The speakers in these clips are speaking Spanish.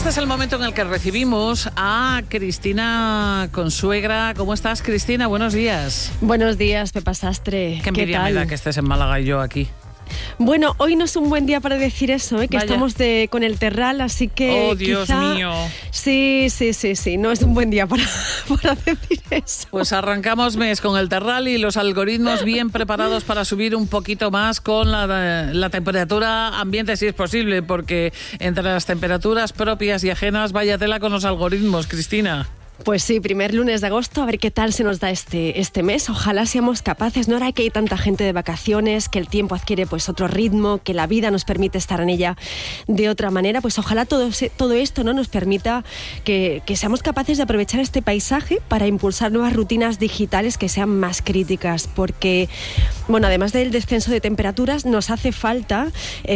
este es el momento en el que recibimos a Cristina Consuegra. ¿Cómo estás, Cristina? Buenos días. Buenos días, Pepa Sastre. Qué envidia me da que estés en Málaga y yo aquí. Bueno, hoy no es un buen día para decir eso, que Vaya. Estamos con el Terral, así que ¡Oh, Dios mío! Sí, no es un buen día para decir eso. Pues arrancamos mes con el Terral y los algoritmos bien preparados para subir un poquito más con la temperatura ambiente, si es posible, porque entre las temperaturas propias y ajenas, vaya tela con los algoritmos, Cristina. Pues sí, primer lunes de agosto, a ver qué tal se nos da este mes. Ojalá seamos capaces, ¿no? Ahora que hay tanta gente de vacaciones, que el tiempo adquiere pues otro ritmo, que la vida nos permite estar en ella de otra manera, pues ojalá todo esto, ¿no?, nos permita que seamos capaces de aprovechar este paisaje para impulsar nuevas rutinas digitales que sean más críticas, porque, bueno, además del descenso de temperaturas, nos hace falta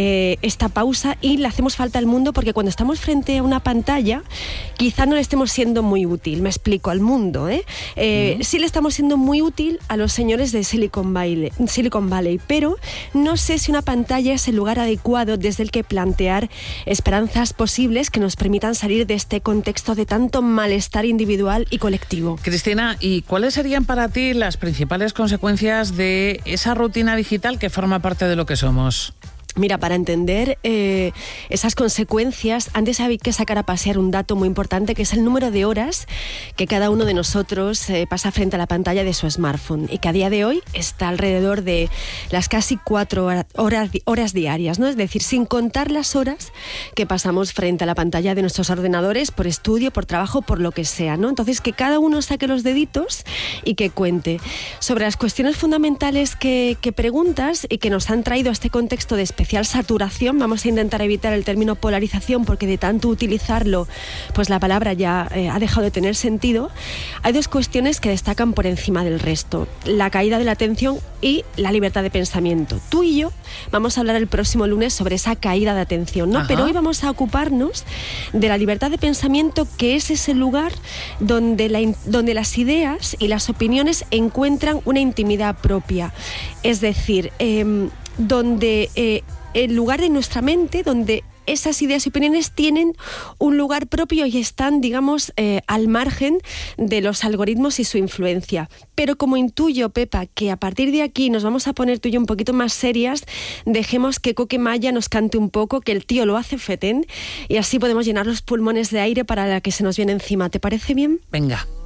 esta pausa y le hacemos falta al mundo, porque cuando estamos frente a una pantalla, quizá no le estemos siendo muy útil. Me explico, al mundo, sí le estamos siendo muy útil a los señores de Silicon Valley, pero no sé si una pantalla es el lugar adecuado desde el que plantear esperanzas posibles que nos permitan salir de este contexto de tanto malestar individual y colectivo. Cristina, ¿y cuáles serían para ti las principales consecuencias de esa rutina digital que forma parte de lo que somos? Mira, para entender esas consecuencias, antes hay que sacar a pasear un dato muy importante, que es el número de horas que cada uno de nosotros pasa frente a la pantalla de su smartphone, y que a día de hoy está alrededor de las casi 4 horas diarias, ¿no? Es decir, sin contar las horas que pasamos frente a la pantalla de nuestros ordenadores por estudio, por trabajo, por lo que sea, ¿no? Entonces, que cada uno saque los deditos y que cuente. Sobre las cuestiones fundamentales que preguntas y que nos han traído a este contexto de especial saturación, vamos a intentar evitar el término polarización, porque de tanto utilizarlo, pues la palabra ya ha dejado de tener sentido. Hay dos cuestiones que destacan por encima del resto: la caída de la atención y la libertad de pensamiento. Tú y yo vamos a hablar el próximo lunes sobre esa caída de atención, ¿no? Ajá. Pero hoy vamos a ocuparnos de la libertad de pensamiento, que es ese lugar donde las ideas y las opiniones encuentran una intimidad propia. Es decir, donde el lugar de nuestra mente, donde esas ideas y opiniones tienen un lugar propio y están, digamos, al margen de los algoritmos y su influencia. Pero como intuyo, Pepa, que a partir de aquí nos vamos a poner tú y yo un poquito más serias, dejemos que Coque Maya nos cante un poco, que el tío lo hace fetén, y así podemos llenar los pulmones de aire para la que se nos viene encima. ¿Te parece bien? Venga.